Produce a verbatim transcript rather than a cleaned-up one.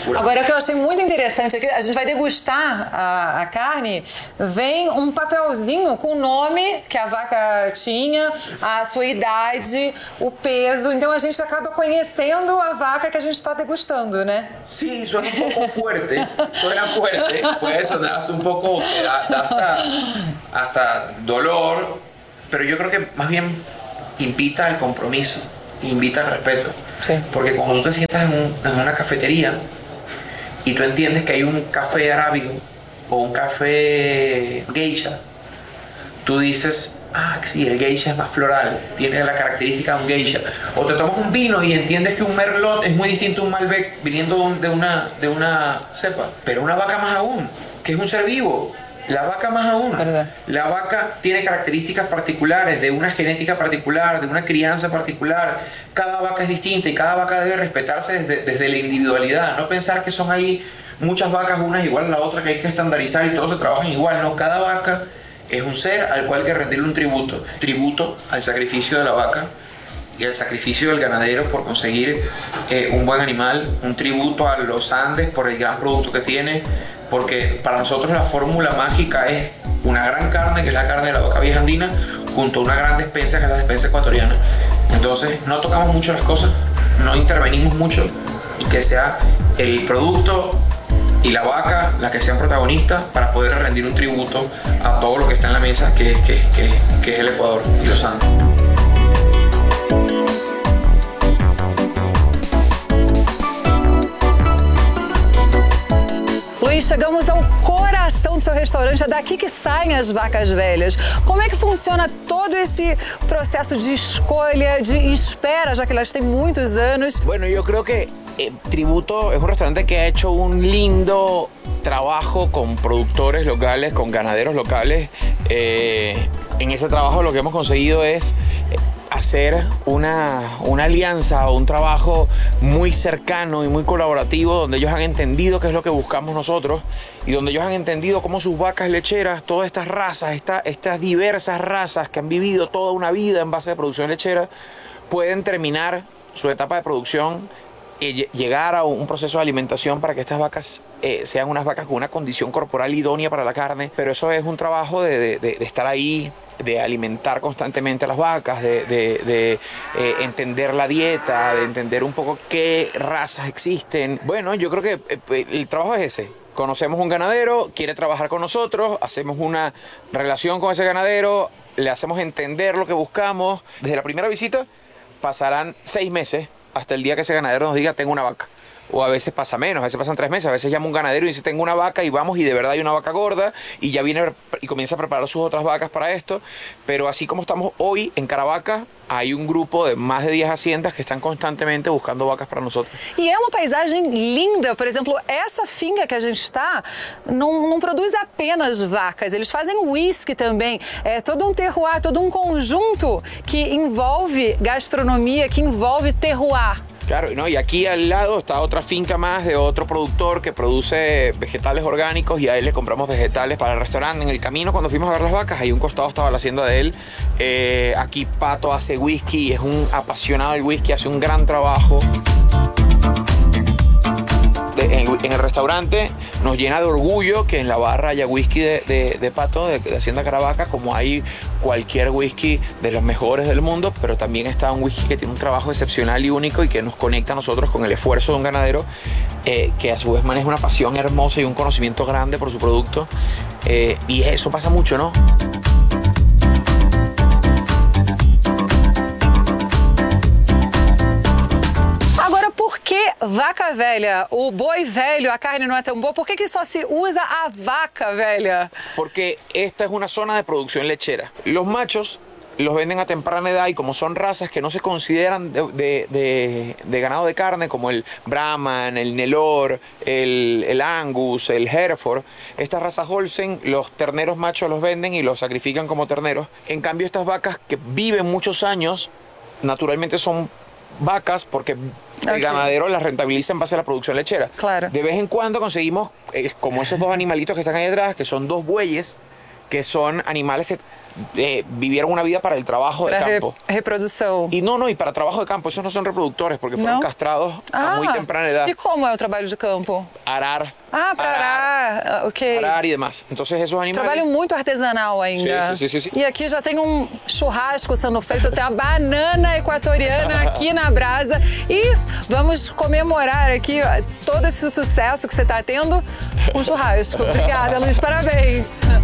Pura. Agora, o que eu achei muito interessante aqui, a gente vai degustar a, a carne, vem um papelzinho com o nome que a vaca tinha, a sua idade, o peso, então a gente acaba conhecendo a vaca que a gente está degustando, né? Sí, suena un poco fuerte, suena fuerte, puede sonar hasta un poco, hasta, hasta dolor, pero yo creo que más bien invita al compromiso, invita al respeto. Sí. Porque cuando tú te sientas en, un, en una cafetería y tú entiendes que hay un café arábigo o un café geisha, tú dices, ah, sí, el geisha es más floral, tiene la característica de un geisha. O te tomas un vino y entiendes que un merlot es muy distinto a un malbec viniendo de una, de una cepa. Pero una vaca más aún, que es un ser vivo. La vaca más aún. La vaca tiene características particulares, de una genética particular, de una crianza particular. Cada vaca es distinta y cada vaca debe respetarse desde, desde la individualidad. No pensar que son ahí muchas vacas, unas igual a la otra, que hay que estandarizar y todos se trabajan igual. No, cada vaca es un ser al cual hay que rendirle un tributo. Tributo al sacrificio de la vaca y al sacrificio del ganadero por conseguir eh, un buen animal. Un tributo a los Andes por el gran producto que tiene. Porque para nosotros la fórmula mágica es una gran carne, que es la carne de la vaca vieja andina, junto a una gran despensa, que es la despensa ecuatoriana. Entonces no tocamos mucho las cosas, no intervenimos mucho, y que sea el producto y la vaca la que sean protagonistas para poder rendir un tributo a todo lo que está en la mesa, que es, que, que, que es el Ecuador y los Andes. Luiz, chegamos ao coração do seu restaurante, é daqui que saem as vacas velhas. Como é que funciona todo esse processo de escolha, de espera, já que elas têm muitos anos? Bueno, yo creo que eh, Tributo es un restaurante que ha hecho un lindo trabajo con productores locales, con ganaderos locales. Eh, en ese trabajo lo que hemos conseguido es hacer una, una alianza o un trabajo muy cercano y muy colaborativo, donde ellos han entendido qué es lo que buscamos nosotros y donde ellos han entendido cómo sus vacas lecheras, todas estas razas, esta, estas diversas razas que han vivido toda una vida en base de producción lechera, pueden terminar su etapa de producción y llegar a un proceso de alimentación para que estas vacas eh, sean unas vacas con una condición corporal idónea para la carne. Pero eso es un trabajo de, de, de, de estar ahí, de alimentar constantemente a las vacas, de, de, de eh, entender la dieta, de entender un poco qué razas existen. Bueno, yo creo que eh, el trabajo es ese. Conocemos un ganadero, quiere trabajar con nosotros, hacemos una relación con ese ganadero, le hacemos entender lo que buscamos. Desde la primera visita pasarán seis meses hasta el día que ese ganadero nos diga tengo una vaca. O a veces pasa menos, a veces pasan tres meses, a veces llama un ganadero y dice tengo una vaca y vamos y de verdad hay una vaca gorda y ya viene y comienza a preparar sus otras vacas para esto. Pero así como estamos hoy en Caravaca, hay um grupo de mais de diez haciendas que estão constantemente buscando vacas para nós. E é uma paisagem linda. Por exemplo, essa finca que a gente está não, não produz apenas vacas, eles fazem uísque também. É todo um terroir, todo um conjunto que envolve gastronomia, que envolve terroir. Claro, ¿no? Y aquí al lado está otra finca más de otro productor que produce vegetales orgánicos y a él le compramos vegetales para el restaurante. En el camino cuando fuimos a ver las vacas, ahí un costado estaba la hacienda de él. Eh, aquí Pato hace whisky, es un apasionado del whisky, hace un gran trabajo. De, en, en el restaurante nos llena de orgullo que en la barra haya whisky de, de, de Pato, de, de Hacienda Caravaca, como hay cualquier whisky de los mejores del mundo, pero también está un whisky que tiene un trabajo excepcional y único y que nos conecta a nosotros con el esfuerzo de un ganadero eh, que a su vez maneja una pasión hermosa y un conocimiento grande por su producto. Eh, y eso pasa mucho, ¿no? Vaca velha, o boi velho, a carne não é tão boa, por que que só se usa a vaca velha? Porque esta es una zona de producción lechera. Los machos los venden a temprana edad y como son razas que no se consideran de, de, de, de ganado de carne, como el Brahman, el Nelor, el, el Angus, el Hereford, estas razas Holstein, los terneros machos los venden y los sacrifican como terneros. En cambio, estas vacas que viven muchos años, naturalmente son vacas porque el okay. ganadero las rentabiliza en base a la producción lechera. Claro. De vez en cuando conseguimos, eh, como esos dos animalitos que están ahí atrás, que son dos bueyes, que son animales que eh, vivieron una vida para el trabajo de Para re- campo. reprodução. Y no, no, y para trabajo de campo, esos no son reproductores porque fueron No. castrados a muy temprana edad. E como é o trabalho de campo? Arar. Ah, para arar. Ah, ok. Arar y demás. Entonces esos animales... Trabalho muito artesanal ainda. Sim, sim, sim, sim. E aqui já tem um churrasco sendo feito, tem a banana equatoriana aqui na brasa. E vamos comemorar aqui ó, todo esse sucesso que você está tendo com churrasco. Obrigada, Luiz, parabéns.